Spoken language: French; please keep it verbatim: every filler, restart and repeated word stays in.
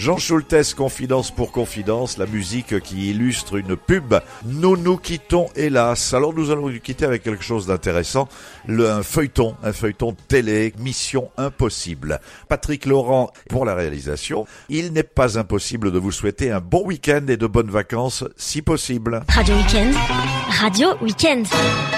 Jean Schultes, Confidence pour Confidence, la musique qui illustre une pub. Nous nous quittons hélas. Alors nous allons nous quitter avec quelque chose d'intéressant, le, un feuilleton, un feuilleton télé, Mission Impossible. Patrick Laurent pour la réalisation. Il n'est pas impossible de vous souhaiter un bon week-end et de bonnes vacances si possible. Radio Week-end, Radio Week-end.